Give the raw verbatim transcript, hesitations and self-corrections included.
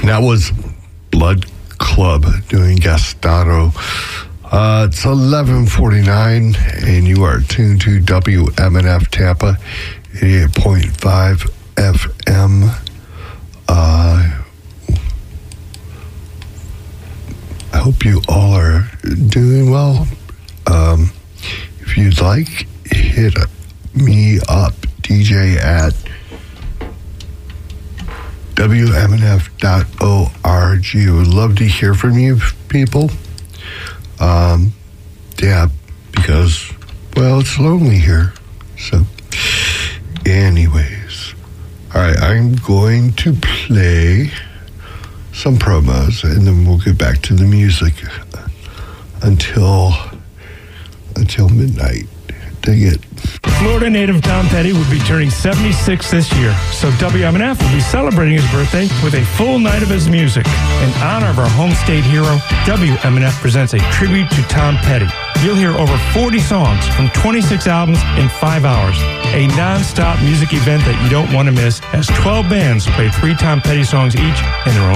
And that was Blood Club doing Gastado. Uh, it's eleven forty-nine, and you are tuned to W M N F Tampa, eighty-eight point five F M. Uh, I hope you all are doing well. Um, if you'd like, hit me up, D J at W M N F dot org. I would love to hear from you people. Um, yeah, because, well, it's lonely here. So, anyways. All right, I'm going to play some promos, and then we'll get back to the music until, until midnight. Dig it. Florida native Tom Petty will be turning seventy-six this year, so W M N F will be celebrating his birthday with a full night of his music. In honor of our home state hero, W M N F presents a tribute to Tom Petty. You'll hear over forty songs from twenty-six albums in five hours. A non-stop music event that you don't want to miss, as twelve bands play three Tom Petty songs each in their own